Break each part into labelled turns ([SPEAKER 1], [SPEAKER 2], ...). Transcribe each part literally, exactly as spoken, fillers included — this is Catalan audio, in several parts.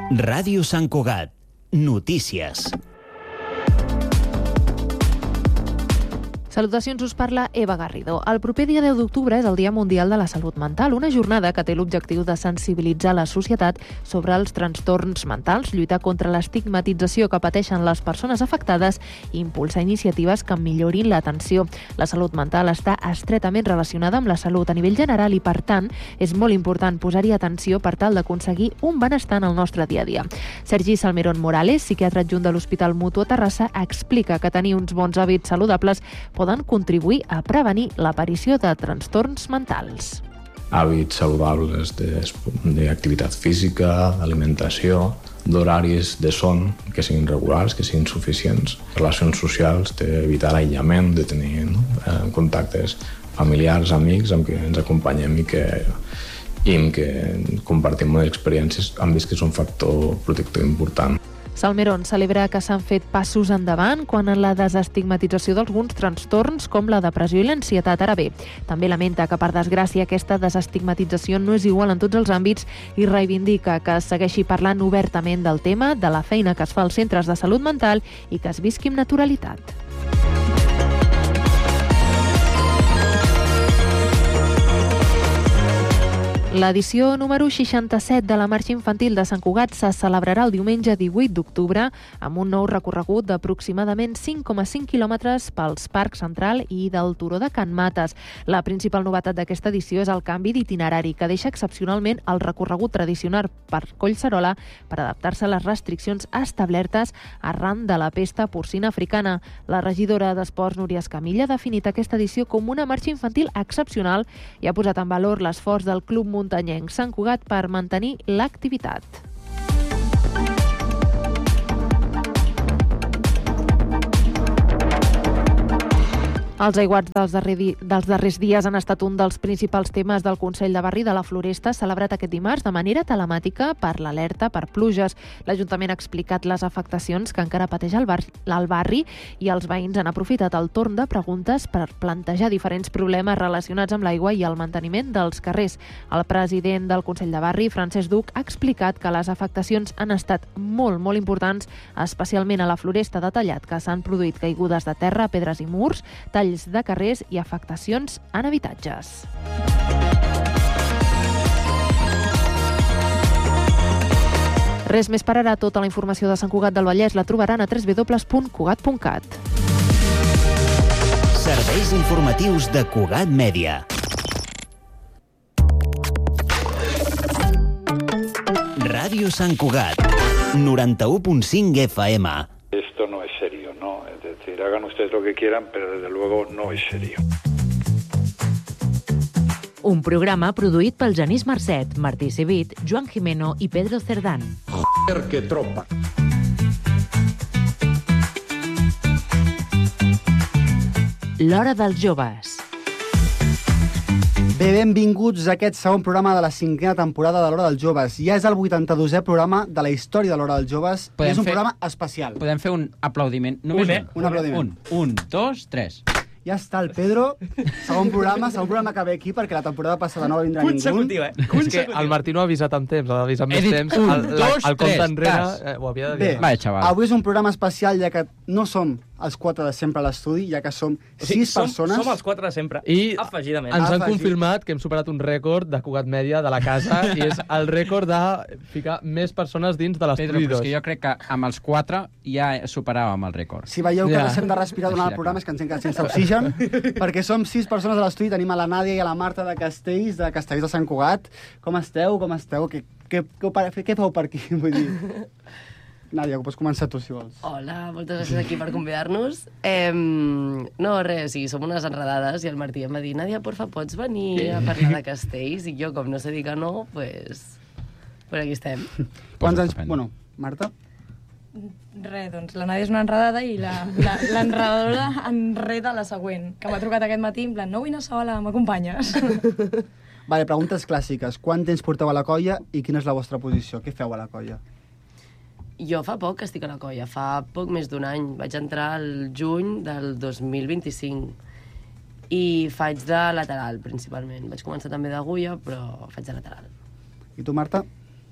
[SPEAKER 1] Ràdio Sant Cugat. Notícies.
[SPEAKER 2] Salutacions, us parla Eva Garrido. El proper dia deu d'octubre és el Dia Mundial de la Salut Mental, una jornada que té l'objectiu de sensibilitzar la societat sobre els trastorns mentals, lluitar contra l'estigmatització que pateixen les persones afectades i impulsar iniciatives que millorin l'atenció. La salut mental està estretament relacionada amb la salut a nivell general i, per tant, és molt important posar-hi atenció per tal d'aconseguir un benestar en el nostre dia a dia. Sergi Salmerón Morales, psiquiatre adjunt de l'Hospital Mutu a Terrassa, explica que tenir uns bons hàbits saludables poden contribuir a prevenir l'aparició de trastorns mentals.
[SPEAKER 3] Hàbits saludables d'activitat física, d'alimentació, d'horaris de son que siguin regulars, que siguin suficients, relacions socials, d'evitar l'aïllament, de tenir no? eh, contactes familiars, amics amb qui ens acompanyem i que, i amb què compartim moltes experiències, han vist que és un factor protector important.
[SPEAKER 2] Salmerón celebra que s'han fet passos endavant quan en la desestigmatització d'alguns trastorns com la depressió i l'ansietat. Ara bé, també lamenta que, per desgràcia, aquesta desestigmatització no és igual en tots els àmbits i reivindica que es segueixi parlant obertament del tema, de la feina que es fa als centres de salut mental i que es visqui amb naturalitat. L'edició número seixanta-set de la Marxa Infantil de Sant Cugat se celebrarà el diumenge divuit d'octubre amb un nou recorregut d'aproximadament cinc coma cinc quilòmetres pels Parc Central i del Turó de Can Mates. La principal novetat d'aquesta edició és el canvi d'itinerari, que deixa excepcionalment el recorregut tradicional per Collserola per adaptar-se a les restriccions establertes arran de la pesta porcina africana. La regidora d'Esports, Núria Escamilla, ha definit aquesta edició com una marxa infantil excepcional i ha posat en valor l'esforç del Club Muntanyenc Muntanyenc Sant Cugat per mantenir l'activitat. Els aiguats dels, darrer di- dels darrers dies han estat un dels principals temes del Consell de Barri de la Floresta, celebrat aquest dimarts de manera telemàtica per l'alerta per pluges. L'Ajuntament ha explicat les afectacions que encara pateix el, bar- el barri i els veïns han aprofitat el torn de preguntes per plantejar diferents problemes relacionats amb l'aigua i el manteniment dels carrers. El president del Consell de Barri, Francesc Duc, ha explicat que les afectacions han estat molt, molt importants, especialment a la Floresta, detallat que s'han produït caigudes de terra, pedres i murs, talls de carrers i afectacions en habitatges. Res més per ara. Tota la informació de Sant Cugat del Vallès la trobaran a w w w punt cugat punt cat.
[SPEAKER 1] Serveis informatius de Cugat Mèdia. Ràdio Sant Cugat, noranta-u punt cinc F M.
[SPEAKER 4] Esto no es serio, ¿no? Es decir, hagan ustedes lo que quieran, pero desde luego no es serio.
[SPEAKER 5] Un programa produït pel Genís Marcet, Martí Civit, Joan Jimeno i Pedro Cerdán.
[SPEAKER 4] Joder, que tropa.
[SPEAKER 5] L'Hora dels Joves.
[SPEAKER 6] Bé, benvinguts a aquest segon programa de la cinquena temporada de l'Hora dels Joves. Ja és el vuitanta-dosè programa de la història de l'Hora dels Joves.
[SPEAKER 7] Podem
[SPEAKER 6] és un
[SPEAKER 7] fer-
[SPEAKER 6] programa especial.
[SPEAKER 7] Podem fer un aplaudiment. Només
[SPEAKER 6] Un, eh? Un aplaudiment.
[SPEAKER 7] Un, un, dos, tres.
[SPEAKER 6] Ja està el Pedro, segon programa, segon programa que ve aquí perquè la temporada passada no va vindre
[SPEAKER 8] Consecutiu,
[SPEAKER 6] ningú.
[SPEAKER 8] eh? És que el Martí no ha avisat amb temps, ha d'avisar amb
[SPEAKER 7] He
[SPEAKER 8] més
[SPEAKER 7] dit
[SPEAKER 8] temps.
[SPEAKER 7] un,
[SPEAKER 8] el, la,
[SPEAKER 7] dos,
[SPEAKER 8] el compte
[SPEAKER 7] tres,
[SPEAKER 8] enrere
[SPEAKER 7] tas.
[SPEAKER 8] eh, ho havia de
[SPEAKER 6] Bé,
[SPEAKER 8] dir.
[SPEAKER 7] Va, xaval.
[SPEAKER 6] avui és un programa especial ja que no som els quatre de sempre a l'estudi, ja que som sis
[SPEAKER 8] som,
[SPEAKER 6] persones.
[SPEAKER 8] Som els quatre de sempre. I
[SPEAKER 9] Afegidament.
[SPEAKER 8] ens han
[SPEAKER 6] Afegit.
[SPEAKER 8] confirmat que hem superat un rècord de Cugat Mèdia de la casa i és el rècord de ficar més persones dins de
[SPEAKER 7] Pedro,
[SPEAKER 8] l'estudi
[SPEAKER 7] però és
[SPEAKER 8] dos.
[SPEAKER 7] que jo crec que amb els quatre ja superàvem el rècord.
[SPEAKER 6] Si veieu que
[SPEAKER 8] Ja.
[SPEAKER 6] deixem de respirar durant
[SPEAKER 7] Així
[SPEAKER 6] el
[SPEAKER 7] de
[SPEAKER 6] programa
[SPEAKER 7] clar.
[SPEAKER 6] és que ens hem quedat sense oxigen, perquè som sis persones a l'estudi, tenim a la Nàdia i a la Marta de Castells, de Castells de Sant Cugat. Com esteu? Com esteu? Què, què, què, què, què feu per aquí? Vull dir... Nàdia, pots començar tu, si vols.
[SPEAKER 9] Hola, moltes gràcies aquí per convidar-nos. Eh, no, res, sí, som unes enredades i el Martí em va dir Nàdia, porfa, pots venir a parlar de castells? I jo, com no sé dir que no, pues, pues aquí estem.
[SPEAKER 6] Quants anys...
[SPEAKER 7] estupendo.
[SPEAKER 6] Bueno, Marta?
[SPEAKER 10] Res, doncs la Nàdia és una enredada i la- la- l'enredadora enreda la següent, que m'ha trucat aquest matí en plan, no vull anar sola, m'acompanyes?
[SPEAKER 6] Vale, preguntes clàssiques. Quant temps porteu a la colla i quina és la vostra posició? Què feu a la colla?
[SPEAKER 9] Jo fa poc que estic a la colla, fa poc més d'un any. Vaig entrar al juny del dos mil vint-i-cinc i faig de lateral, principalment. Vaig començar també d'agulla, però faig de lateral.
[SPEAKER 6] I tu, Marta?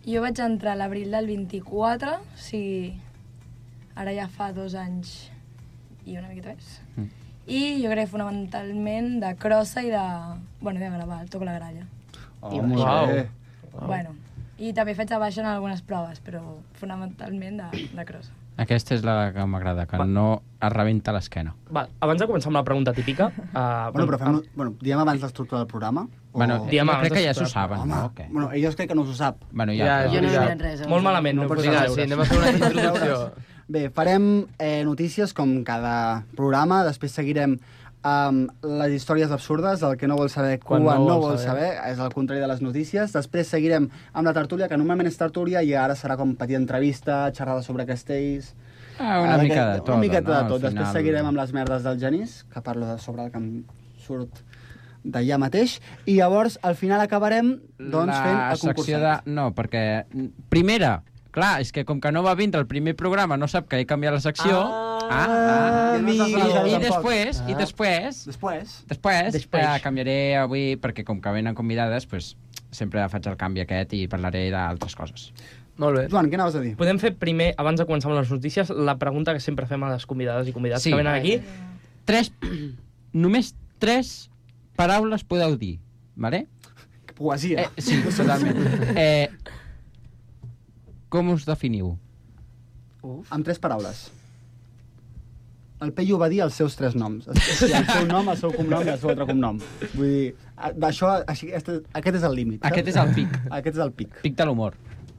[SPEAKER 10] Jo vaig entrar a l'abril del vint-i-quatre, o sigui, ara ja fa dos anys i una miqueta més. Mm. I jo crec fonamentalment de crossa i de... Bueno, de gravar, toco la gralla.
[SPEAKER 6] Oh, molt bé.
[SPEAKER 10] Wow. Bueno, i també faig de baixa en algunes proves, però fonamentalment de, de crossa.
[SPEAKER 7] Aquesta és la que m'agrada, que no es rebenta l'esquena.
[SPEAKER 11] Val, abans de començar amb la pregunta típica... Uh,
[SPEAKER 6] bueno, però fem, bueno, diem abans l'estructura del programa? O...
[SPEAKER 7] Bueno,
[SPEAKER 11] diem
[SPEAKER 7] jo crec que ja s'ho saben,
[SPEAKER 6] Home,
[SPEAKER 7] no? Okay.
[SPEAKER 6] Bueno, ella crec que no s'ho sap.
[SPEAKER 7] Bueno, ja,
[SPEAKER 9] ja,
[SPEAKER 7] però...
[SPEAKER 9] jo no he mirat res.
[SPEAKER 11] Molt malament, no, no pots veure.
[SPEAKER 8] Sí, anem a fer una introducció.
[SPEAKER 6] Bé, farem eh, notícies com cada programa, després seguirem amb um, les històries absurdes, el que no vol saber quan, quan no, no vol saber. saber, és el contrari de les notícies. Després seguirem amb la tertúlia, que normalment és tertúlia, i ara serà com petita entrevista, xerrada sobre castells...
[SPEAKER 7] Ah, una mica de tot.
[SPEAKER 6] Una miqueta
[SPEAKER 7] no?
[SPEAKER 6] de tot.
[SPEAKER 7] Final...
[SPEAKER 6] Després seguirem amb les merdes del Genís, que parlo de sobre el que em surt d'allà mateix, i llavors al final acabarem doncs, fent el concursant.
[SPEAKER 7] De... No, perquè... Primera, clar, és que com que no va vindre el primer programa, no sap que he canviat la secció... Ah, ah, ah
[SPEAKER 6] i,
[SPEAKER 7] i, i, i després, ah. i després...
[SPEAKER 6] Després?
[SPEAKER 7] Després,
[SPEAKER 11] després.
[SPEAKER 7] Eh, canviaré avui, perquè com que venen convidades, pues, sempre faig el canvi aquest i parlaré d'altres coses.
[SPEAKER 11] Molt bé.
[SPEAKER 6] Joan, què anaves a dir?
[SPEAKER 11] Podem fer primer, abans de començar amb les notícies, la pregunta que sempre fem a les convidades i convidats
[SPEAKER 7] sí.
[SPEAKER 11] que venen aquí.
[SPEAKER 7] Tres, només tres paraules podeu dir, vale?
[SPEAKER 6] Que poesia.
[SPEAKER 7] Eh, sí, totalment. Eh, com us definiu?
[SPEAKER 6] Uf. Amb tres paraules. El Peyu va dir els seus tres noms. El seu nom, el seu cognom i el seu altre cognom. Vull dir, això, aquest, aquest és el límit.
[SPEAKER 7] Aquest és el pic.
[SPEAKER 6] Aquest és el pic.
[SPEAKER 7] Pic de l'humor.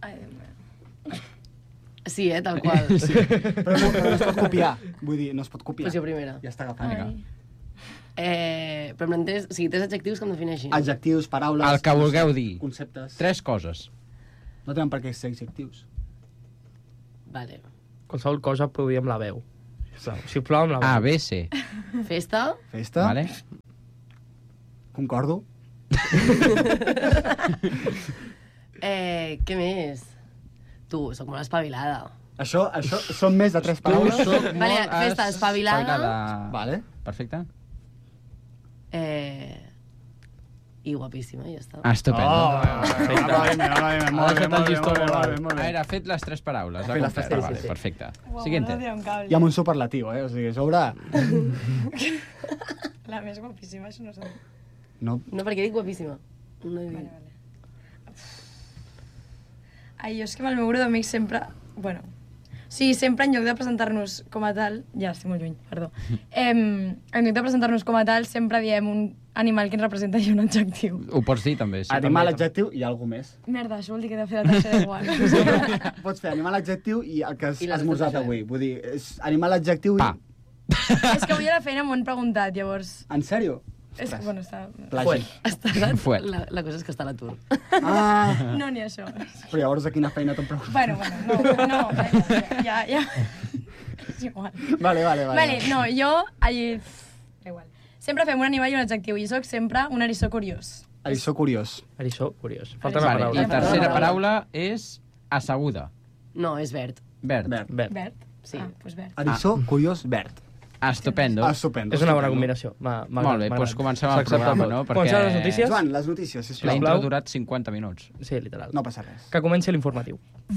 [SPEAKER 9] Sí, eh, tal qual.
[SPEAKER 6] Sí. Però, no, però no es pot copiar. Vull dir, no es pot copiar.
[SPEAKER 9] Pues jo primera.
[SPEAKER 6] Ja està agafant.
[SPEAKER 9] Eh, però m'han tres, o sigui, tres adjectius que em defineixin.
[SPEAKER 6] Adjectius, paraules...
[SPEAKER 7] El que vulgueu dir.
[SPEAKER 6] Conceptes.
[SPEAKER 7] Tres coses.
[SPEAKER 6] No tenen per què ser adjectius.
[SPEAKER 9] Vale.
[SPEAKER 11] Qualsevol cosa provi amb la veu. Sisplau, amb la veu.
[SPEAKER 7] A, B, C.
[SPEAKER 9] Festa.
[SPEAKER 6] Festa.
[SPEAKER 7] Vale.
[SPEAKER 6] Concordo.
[SPEAKER 9] eh, què més? Tu, soc molt espavilada.
[SPEAKER 6] Això, això són més de tres paraules?
[SPEAKER 9] Tu soc vale, festa, espavilada. espavilada.
[SPEAKER 6] Vale.
[SPEAKER 7] Perfecte.
[SPEAKER 9] Eh... I guapíssima, ja està.
[SPEAKER 7] Estupendo.
[SPEAKER 6] Oh, perfecte. Molt bé, molt bé, molt bé, molt bé, molt bé, molt bé.
[SPEAKER 7] A veure, ha fet les tres paraules.
[SPEAKER 6] Ha fet les tres, sí,
[SPEAKER 7] vale,
[SPEAKER 6] sí.
[SPEAKER 7] Perfecte.
[SPEAKER 10] Wow,
[SPEAKER 7] Siguiente.
[SPEAKER 6] I amb un superlatiu, eh? O sigui, sobre...
[SPEAKER 10] La més guapíssima, això no sé.
[SPEAKER 6] No,
[SPEAKER 9] no perquè dic guapíssima. No he dit.
[SPEAKER 10] Vale, vale. Ai, jo és que amb el meu grup d'amics sempre... Bueno, sí, sempre en lloc de presentar-nos com a tal... Ja, estic molt lluny, perdó. Eh, en lloc de presentar-nos com a tal, sempre diem un animal que ens representa i un adjectiu.
[SPEAKER 7] Ho pots dir, també. Sí,
[SPEAKER 6] animal, adjectiu i alguna més.
[SPEAKER 10] Merda, això vol dir que he de fer la tercera igual.
[SPEAKER 6] Pots fer animal, adjectiu i el que has
[SPEAKER 9] I l'has
[SPEAKER 6] esmorzat
[SPEAKER 9] fet
[SPEAKER 6] avui. Vull dir, és animal, adjectiu i...
[SPEAKER 7] Pa.
[SPEAKER 10] És que avui a la feina m'ho han preguntat, llavors...
[SPEAKER 6] En sèrio?
[SPEAKER 10] És que, bueno, està...
[SPEAKER 6] Plagi.
[SPEAKER 9] Està a
[SPEAKER 7] Fuet.
[SPEAKER 9] la, la cosa és que està a l'atur.
[SPEAKER 6] Ah,
[SPEAKER 10] No, ni això.
[SPEAKER 6] però llavors a quina feina te'n pregunto?
[SPEAKER 10] Bueno, bueno, no, no, ja, ja... És igual.
[SPEAKER 6] Vale, vale, vale.
[SPEAKER 10] Vale, no, jo... Allí... Igual. Sempre fem un animal i un adjectiu, i sóc sempre un eriçó curiós.
[SPEAKER 6] Eriçó curiós.
[SPEAKER 11] Eriçó, curiós. Falta una
[SPEAKER 7] Vale,
[SPEAKER 11] paraula.
[SPEAKER 7] i tercera paraula és asseguda.
[SPEAKER 9] No, és verd.
[SPEAKER 7] Verd.
[SPEAKER 6] Verd.
[SPEAKER 11] Verd.
[SPEAKER 10] Verd?
[SPEAKER 9] Sí.
[SPEAKER 10] Ah, doncs verd.
[SPEAKER 6] Eriçó, curiós, verd.
[SPEAKER 7] Estupendo.
[SPEAKER 6] Ah, estupendo.
[SPEAKER 11] És una bona
[SPEAKER 6] estupendo.
[SPEAKER 11] combinació.
[SPEAKER 7] Molt bé, doncs comencem el programa, no? Perquè
[SPEAKER 11] Comencem les notícies?
[SPEAKER 6] Joan, les notícies, sisplau.
[SPEAKER 7] la intro ha durat cinquanta minuts.
[SPEAKER 11] Sí, literal.
[SPEAKER 6] No passa res.
[SPEAKER 11] Que comenci l'informatiu.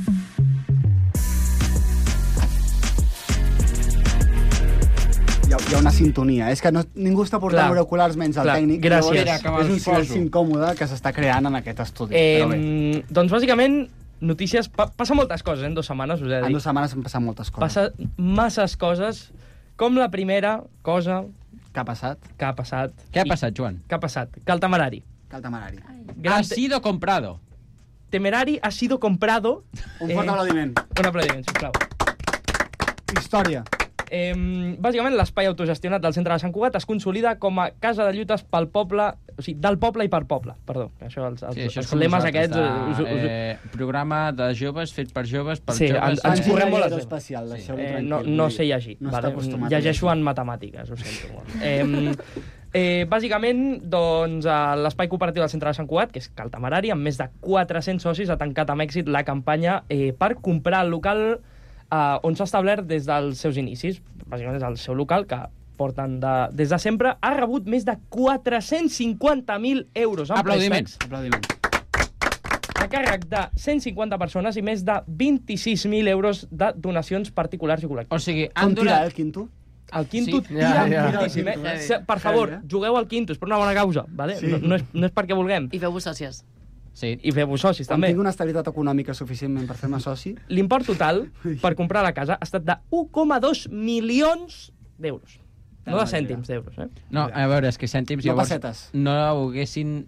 [SPEAKER 6] Hi ha, hi ha una sintonia. És que no, ningú està portant
[SPEAKER 11] Clar.
[SPEAKER 6] auriculars menys el
[SPEAKER 11] Clar.
[SPEAKER 6] tècnic.
[SPEAKER 11] Gràcies.
[SPEAKER 6] Llavors,
[SPEAKER 7] Mira, que me'ls
[SPEAKER 6] és un silenci
[SPEAKER 7] poso.
[SPEAKER 6] incòmode que s'està creant en aquest estudi.
[SPEAKER 11] Eh,
[SPEAKER 6] Però bé,
[SPEAKER 11] doncs, bàsicament, notícies... Pa passa moltes coses, eh, en dues setmanes, us he de
[SPEAKER 6] en
[SPEAKER 11] dir.
[SPEAKER 6] dues setmanes han passat moltes coses.
[SPEAKER 11] Passa masses coses, com la primera cosa
[SPEAKER 6] Què ha passat?
[SPEAKER 11] que ha passat.
[SPEAKER 7] Què ha
[SPEAKER 11] I-
[SPEAKER 7] passat, Joan?
[SPEAKER 11] Què ha passat? Que el temerari.
[SPEAKER 6] Que el temerari.
[SPEAKER 11] Gran
[SPEAKER 7] Ha sido comprado.
[SPEAKER 11] Temerari ha sido comprado...
[SPEAKER 6] Un fort aplaudiment.
[SPEAKER 11] Un aplaudiment, sisplau.
[SPEAKER 6] Història.
[SPEAKER 11] Eh, bàsicament, l'espai autogestionat del centre de Sant Cugat es consolida com a casa de lluites pel poble, o sigui, del poble i per poble, perdó. Això, els, els,
[SPEAKER 7] Sí, això és
[SPEAKER 11] els
[SPEAKER 7] com
[SPEAKER 11] lemes
[SPEAKER 7] nosaltres,
[SPEAKER 11] aquests...
[SPEAKER 7] de,
[SPEAKER 11] us, us,
[SPEAKER 7] eh, programa de joves fet per joves, per
[SPEAKER 11] Sí,
[SPEAKER 7] joves...
[SPEAKER 11] ens- ens
[SPEAKER 6] Ens
[SPEAKER 11] correm molt
[SPEAKER 6] correm
[SPEAKER 11] les
[SPEAKER 6] especial,
[SPEAKER 11] eh,
[SPEAKER 6] deixeu-ho
[SPEAKER 11] no,
[SPEAKER 6] tranquil.
[SPEAKER 11] no sé llegir.
[SPEAKER 6] No està
[SPEAKER 11] vale?
[SPEAKER 6] acostumat a
[SPEAKER 11] Llegeixo
[SPEAKER 6] llegir.
[SPEAKER 11] en matemàtiques, ho sento molt. Eh, eh, bàsicament, doncs, a l'espai cooperatiu del centre de Sant Cugat, que és Cal Temerari, amb més de quatre-cents socis, ha tancat amb èxit la campanya eh, per comprar el local eh, on s'ha establert des dels seus inicis. Bàsicament és el seu local que porten de, des de sempre. Ha rebut més de quatre-cents cinquanta mil euros en
[SPEAKER 7] Aplaudiments.
[SPEAKER 11] préstecs.
[SPEAKER 6] Aplaudiments.
[SPEAKER 11] a càrrec de cent cinquanta persones i més de vint-i-sis mil euros de donacions particulars i col·lectives.
[SPEAKER 7] O sigui,
[SPEAKER 6] Com tira el quinto?
[SPEAKER 11] El quinto
[SPEAKER 8] Sí.
[SPEAKER 11] tira
[SPEAKER 8] Ja, ja.
[SPEAKER 11] moltíssim, eh?
[SPEAKER 6] Heavy.
[SPEAKER 11] Se- Per favor,
[SPEAKER 6] Heavy, eh?
[SPEAKER 11] jugueu al quinto, és per una bona causa, vale?
[SPEAKER 6] Sí.
[SPEAKER 11] No, no, és, no és perquè vulguem.
[SPEAKER 9] I feu-vos sòcies.
[SPEAKER 7] Sí.
[SPEAKER 11] I feu-vos socis,
[SPEAKER 6] Quan
[SPEAKER 11] també.
[SPEAKER 6] tinc una estabilitat econòmica suficientment per fer-me soci...
[SPEAKER 11] L'import total per comprar la casa ha estat de un coma dos milions d'euros. No de cèntims d'euros, eh?
[SPEAKER 7] No, a veure, és que cèntims
[SPEAKER 6] No
[SPEAKER 7] llavors
[SPEAKER 6] pessetes.
[SPEAKER 7] no haguessin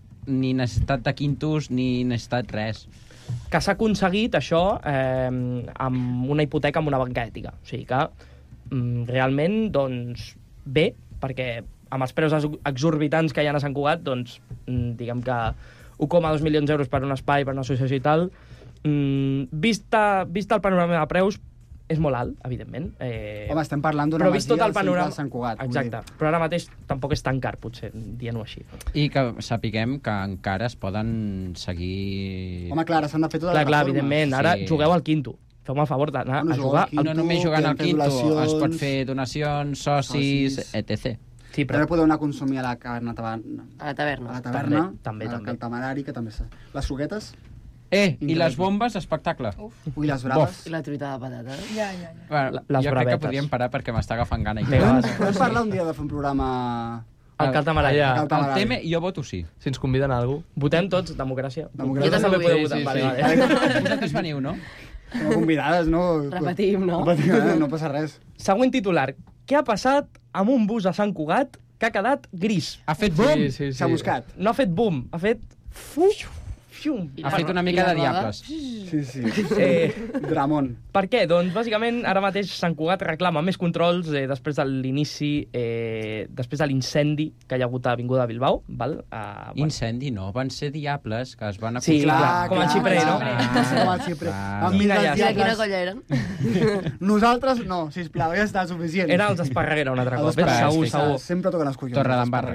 [SPEAKER 7] ni necessitat de quintos ni necessitat res.
[SPEAKER 11] Que s'ha aconseguit això eh, amb una hipoteca amb una banca ètica. O sigui que mm, realment, doncs, bé, perquè amb els preus ex- exorbitants que hi ha a Sant Cugat, doncs, mm, diguem que un coma dos milions d'euros per un espai, per una associació i tal, mm, vista, vista el panorama de preus, és molt alt, evidentment. Eh,
[SPEAKER 6] Home, estem parlant d'una
[SPEAKER 11] però vist tot
[SPEAKER 6] masia
[SPEAKER 11] el
[SPEAKER 6] al centre
[SPEAKER 11] panorama...
[SPEAKER 6] de Sant Cugat. vull
[SPEAKER 11] Exacte.
[SPEAKER 6] dir.
[SPEAKER 11] Però ara mateix tampoc és tan car, potser, dient-ho així.
[SPEAKER 7] I que sapiguem que encara es poden seguir...
[SPEAKER 6] Home, clar, s'han de fer totes
[SPEAKER 11] Clar,
[SPEAKER 6] les
[SPEAKER 11] clar,
[SPEAKER 6] reformes.
[SPEAKER 11] evidentment. Ara
[SPEAKER 7] Sí.
[SPEAKER 11] jugueu al quinto. Feu-me el favor d'anar
[SPEAKER 6] Bueno,
[SPEAKER 11] a
[SPEAKER 6] jugueu
[SPEAKER 11] jugar...
[SPEAKER 6] al quinto.
[SPEAKER 7] No només jugant al
[SPEAKER 6] podem fer
[SPEAKER 7] quinto, es
[SPEAKER 6] donacions.
[SPEAKER 7] pot fer donacions, socis,
[SPEAKER 6] Socis.
[SPEAKER 7] etcètera.
[SPEAKER 11] Sí,
[SPEAKER 6] També
[SPEAKER 11] però...
[SPEAKER 6] podeu anar a consumir a la caverna taverna.
[SPEAKER 9] A la taverna.
[SPEAKER 6] A la taverna,
[SPEAKER 11] També, també,
[SPEAKER 6] al
[SPEAKER 11] també.
[SPEAKER 6] Caltamarari, que també s'ha... Les suguetes?
[SPEAKER 7] Eh, i les bombes, espectacle.
[SPEAKER 6] Ui, les braves.
[SPEAKER 9] I la truita de patata.
[SPEAKER 10] Ja, ja, ja.
[SPEAKER 7] Bueno,
[SPEAKER 11] La- les
[SPEAKER 7] jo crec
[SPEAKER 11] bravetes.
[SPEAKER 7] que podríem parar perquè m'està agafant gana. I
[SPEAKER 11] Vinga,
[SPEAKER 7] tot.
[SPEAKER 11] va.
[SPEAKER 6] Podem parlar un dia de fer un programa...
[SPEAKER 11] El Caltamarari.
[SPEAKER 8] Ja.
[SPEAKER 6] Cal-
[SPEAKER 7] El
[SPEAKER 6] Caltamarari.
[SPEAKER 7] tema, jo voto sí.
[SPEAKER 8] Si ens conviden a algú.
[SPEAKER 11] Votem tots, democràcia.
[SPEAKER 6] Democràcia.
[SPEAKER 11] Jo també
[SPEAKER 9] Sí,
[SPEAKER 11] podeu
[SPEAKER 9] sí,
[SPEAKER 11] votar.
[SPEAKER 8] sí,
[SPEAKER 11] vale,
[SPEAKER 8] sí.
[SPEAKER 11] vale.
[SPEAKER 7] Vosaltres veniu, no?
[SPEAKER 6] No convidades, no?
[SPEAKER 9] Repetim, no?
[SPEAKER 6] Repetim, eh? No passa res.
[SPEAKER 11] Següent titular. Què ha passat amb un bus a Sant Cugat que ha quedat gris?
[SPEAKER 7] Ha fet
[SPEAKER 8] Sí,
[SPEAKER 7] boom!
[SPEAKER 8] sí, sí.
[SPEAKER 6] S'ha buscat.
[SPEAKER 11] No ha fet boom, ha fet... Fu, fium.
[SPEAKER 9] I
[SPEAKER 7] Ha
[SPEAKER 9] la
[SPEAKER 7] fet
[SPEAKER 9] ro-
[SPEAKER 7] una
[SPEAKER 9] i
[SPEAKER 7] mica
[SPEAKER 9] la
[SPEAKER 7] de
[SPEAKER 9] roda?
[SPEAKER 7] diables.
[SPEAKER 6] Sí, sí.
[SPEAKER 11] Eh,
[SPEAKER 6] Dramón.
[SPEAKER 11] per què? Doncs, bàsicament, ara mateix Sant Cugat reclama més controls eh, després de l'inici, eh, després de l'incendi que hi ha hagut a Avinguda Bilbao. Val? Uh,
[SPEAKER 7] Incendi, no. Van ser diables que es van
[SPEAKER 11] Sí,
[SPEAKER 7] acostar.
[SPEAKER 11] clar, com el xiprer, no?
[SPEAKER 6] Com el xiprer.
[SPEAKER 7] Ah.
[SPEAKER 6] Amb
[SPEAKER 11] Quina
[SPEAKER 6] mil
[SPEAKER 11] llàstima.
[SPEAKER 9] I de quina
[SPEAKER 6] diables.
[SPEAKER 9] colla eren?
[SPEAKER 6] Nosaltres no, sisplau, ja està suficient.
[SPEAKER 11] Eren els Esparreguera un altre
[SPEAKER 6] Els
[SPEAKER 11] cop, eh?
[SPEAKER 6] Esparreguera,
[SPEAKER 11] Segur,
[SPEAKER 7] sí,
[SPEAKER 11] segur.
[SPEAKER 6] Sempre toquen els collons.
[SPEAKER 7] Torredembarra.